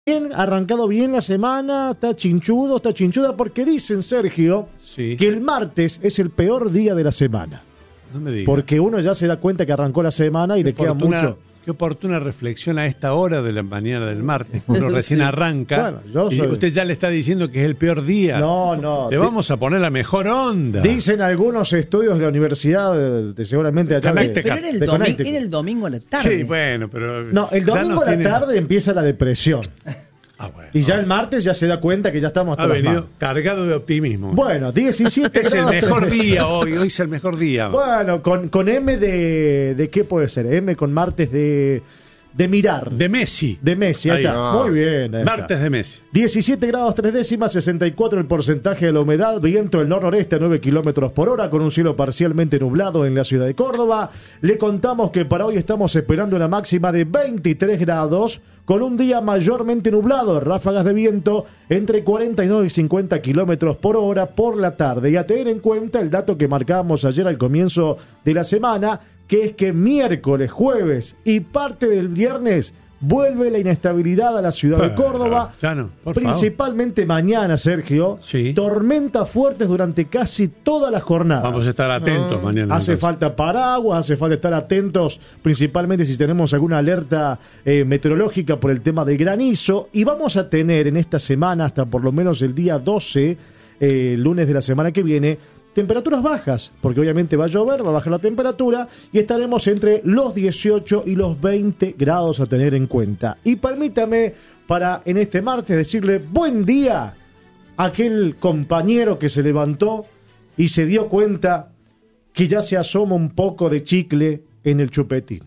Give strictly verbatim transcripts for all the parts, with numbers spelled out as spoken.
Bien, arrancado bien la semana, está chinchudo, está chinchuda, porque dicen, Sergio, sí, que el martes es el peor día de la semana. No me digas. Porque uno ya se da cuenta que arrancó la semana y Qué le queda oportuna- mucho. Qué oportuna reflexión a esta hora de la mañana del martes, cuando recién Sí. arranca. Bueno, yo y soy- usted ya le está diciendo que es el peor día. No, no. Le di- vamos a poner la mejor onda. Dicen algunos estudios de la universidad, de, de seguramente allá de, Connecticut. Pero era el, de domi- Connecticut. era el domingo a la tarde. Sí, bueno, pero. No, el ya domingo nos a la tiene- tarde empieza la depresión. Ah, bueno. Y ya el martes ya se da cuenta que ya estamos hasta Ha las venido manos. cargado de optimismo. Bueno, diecisiete es el grados, mejor tres día hoy. Hoy es el mejor día. Bueno, con, con M de... ¿De qué puede ser? M con martes de... De mirar. De Messi. De Messi, ahí Ahí. está. No. Muy bien. ahí está. Martes de Messi. diecisiete grados tres décimas, sesenta y cuatro el porcentaje de la humedad, viento del nor-noreste a nueve kilómetros por hora, con un cielo parcialmente nublado en la ciudad de Córdoba. Le contamos que para hoy estamos esperando una máxima de veintitrés grados, con un día mayormente nublado, ráfagas de viento entre cuarenta y dos y cincuenta kilómetros por hora por la tarde. Y a tener en cuenta el dato que marcábamos ayer al comienzo de la semana, que es que miércoles, jueves y parte del viernes vuelve la inestabilidad a la ciudad de Pero, Córdoba. ya no, por Principalmente mañana, Sergio. Sí. Tormentas fuertes durante casi toda la jornada. Vamos a estar atentos mañana. Hace entonces. falta paraguas, hace falta estar atentos, principalmente si tenemos alguna alerta eh, meteorológica por el tema del granizo. Y vamos a tener en esta semana, hasta por lo menos el día doce, eh, el lunes de la semana que viene, temperaturas bajas, porque obviamente va a llover, va a bajar la temperatura y estaremos entre los dieciocho y los veinte grados a tener en cuenta. Y permítame, para en este martes decirle buen día a aquel compañero que se levantó y se dio cuenta que ya se asoma un poco de chicle en el chupetín.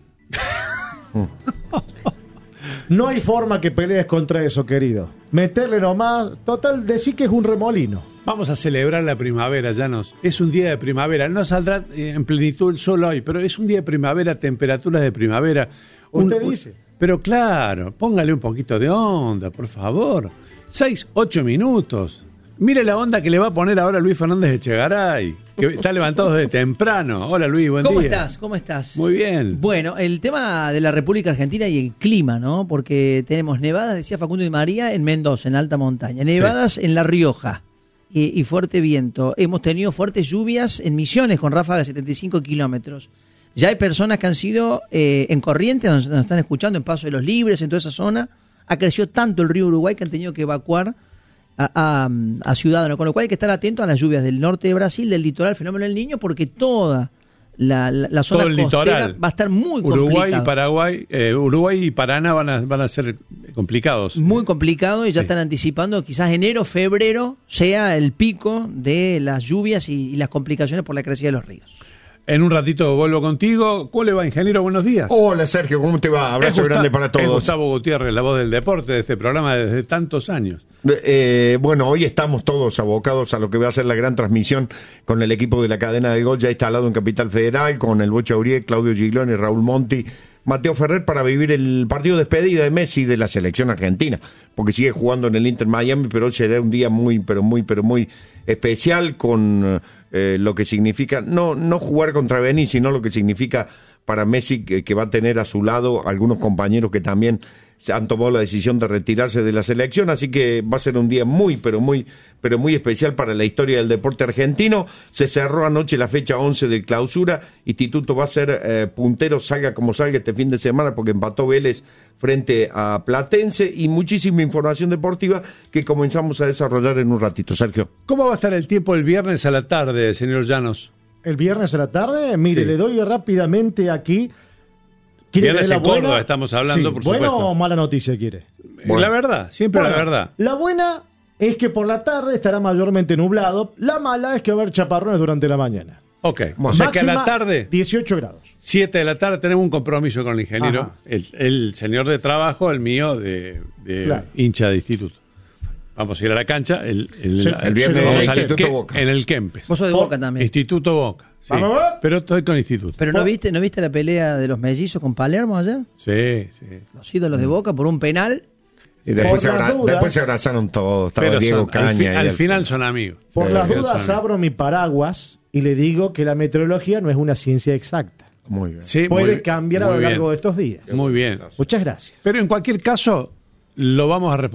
No hay forma que pelees contra eso, querido. Meterle nomás, total, decir que es un remolino. Vamos a celebrar la primavera, Llanos. Es un día de primavera. No saldrá eh, en plenitud el sol hoy, pero es un día de primavera, temperaturas de primavera. Un- Usted un- dice. Pero claro, póngale un poquito de onda, por favor. Seis, ocho minutos. Mire la onda que le va a poner ahora Luis Fernández de Echegaray, que está levantado desde temprano. Hola, Luis, buen ¿Cómo día. estás? ¿Cómo estás? Muy bien. Bueno, el tema de la República Argentina y el clima, ¿no? Porque tenemos nevadas, decía Facundo y María, en Mendoza, en alta montaña. Nevadas en La Rioja y, y fuerte viento. Hemos tenido fuertes lluvias en Misiones con ráfagas de setenta y cinco kilómetros. Ya hay personas que han sido eh, en Corrientes, donde nos están escuchando, en Paso de los Libres, en toda esa zona. Ha crecido tanto el río Uruguay que han tenido que evacuar a, a, a ciudadanos, con lo cual hay que estar atento a las lluvias del norte de Brasil, del litoral, fenómeno del Niño, porque toda la, la, la zona Todo el costera litoral. va a estar muy Uruguay complicado. y Paraguay, eh, Uruguay y Paraná van a, van a ser complicados. Muy complicado y ya Sí. están anticipando quizás enero, febrero sea el pico de las lluvias y, y las complicaciones por la crecida de los ríos. En un ratito vuelvo contigo. ¿Cómo le va, ingeniero? Buenos días. Hola Sergio, ¿cómo te va? Abrazo Es Gusta- grande para Es todos. Gustavo Gutiérrez, la voz del deporte de este programa desde tantos años. Eh, bueno, hoy estamos todos abocados a lo que va a ser la gran transmisión con el equipo de la cadena de gol ya instalado en Capital Federal, con el Bocha Uriel, Claudio Gigloni, Raúl Monti, Mateo Ferrer, para vivir el partido de despedida de Messi de la selección argentina, porque sigue jugando en el Inter Miami, pero hoy será un día muy, pero muy, pero muy especial con eh, lo que significa, no, no jugar contra Benin, sino lo que significa para Messi, que, que va a tener a su lado algunos compañeros que también se han tomado la decisión de retirarse de la selección, así que va a ser un día muy, pero muy, pero muy especial para la historia del deporte argentino. Se cerró anoche la fecha once de clausura. Instituto va a ser eh, puntero, salga como salga este fin de semana, porque empató Vélez frente a Platense, y muchísima información deportiva que comenzamos a desarrollar en un ratito. Sergio. ¿Cómo va a estar el tiempo el viernes a la tarde, señor Llanos? El viernes a la tarde, mire, Sí. le doy rápidamente aquí. ¿Quiere Viernes que dé en la buena? Córdoba estamos hablando, Sí, por ¿buena supuesto. o mala noticia quiere? Bueno. La verdad, siempre Bueno, la verdad. La buena es que por la tarde estará mayormente nublado. La mala es que va a haber chaparrones durante la mañana. Ok, o sea que a la Máxima, tarde, dieciocho grados. siete de la tarde, tenemos un compromiso con el ingeniero, Ajá. el, el señor de trabajo, el mío, de, de Claro. hincha de instituto. Vamos a ir a la cancha el, el, Sí, el viernes vamos de al Instituto Ke- Boca. en el Kempes. Vos sos de Por- Boca también. Instituto Boca. Sí. ¿Vamos a ver? Pero estoy con instituto. ¿Pero no Por- viste, no viste la pelea de los mellizos con Palermo ayer? Sí, sí. Los ídolos de Boca por un penal. Y después, se, Por las abra- dudas. después se abrazaron todos. Estaba Pero Diego son- Caña. al, fi- y al el- final son amigos. Por Sí, las al final dudas son amigos. abro mi paraguas y le digo que la meteorología no es una ciencia exacta. Muy bien. Sí, Puede muy- cambiar a muy lo bien. largo de estos días. Muy bien. Muchas gracias. Pero en cualquier caso, lo vamos a responder.